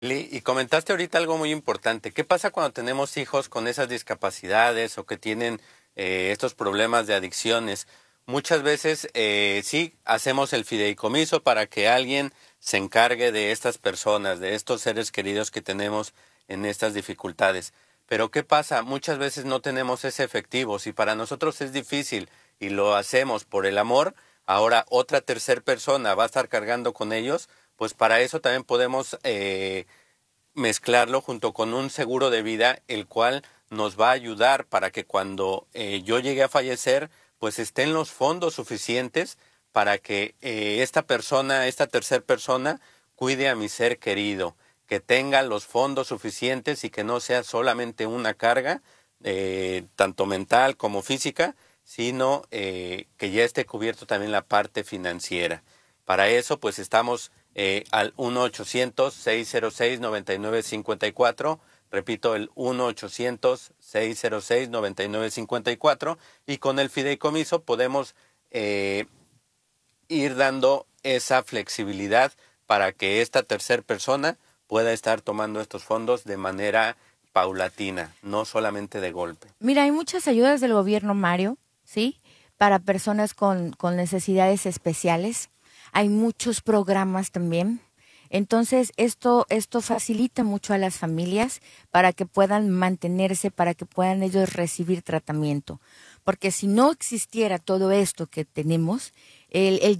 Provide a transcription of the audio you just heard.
Y comentaste ahorita algo muy importante. ¿Qué pasa cuando tenemos hijos con esas discapacidades o que tienen estos problemas de adicciones? Muchas veces sí hacemos el fideicomiso para que alguien se encargue de estas personas, de estos seres queridos que tenemos en estas dificultades. Pero ¿qué pasa? Muchas veces no tenemos ese efectivo. Si para nosotros es difícil y lo hacemos por el amor, ahora otra tercer persona va a estar cargando con ellos, pues para eso también podemos mezclarlo junto con un seguro de vida, el cual nos va a ayudar para que cuando yo llegue a fallecer, pues estén los fondos suficientes para que esta persona, esta tercer persona, cuide a mi ser querido, que tenga los fondos suficientes y que no sea solamente una carga, tanto mental como física, sino que ya esté cubierto también la parte financiera. Para eso, pues estamos al 1-800-606-9954. Repito, el 1-800-606-9954. Y con el fideicomiso podemos ir dando esa flexibilidad para que esta tercer persona pueda estar tomando estos fondos de manera paulatina, no solamente de golpe. Mira, hay muchas ayudas del gobierno, Mario, ¿sí? Para personas con necesidades especiales. Hay muchos programas también. Entonces, esto facilita mucho a las familias para que puedan mantenerse, para que puedan ellos recibir tratamiento. Porque si no existiera todo esto que tenemos, el